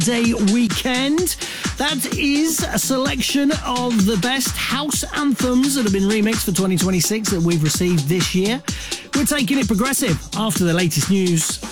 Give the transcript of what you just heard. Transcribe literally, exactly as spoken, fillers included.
Day weekend. That is a selection of the best house anthems that have been remixed for twenty twenty-six that we've received this year. We're taking it progressive after the latest news.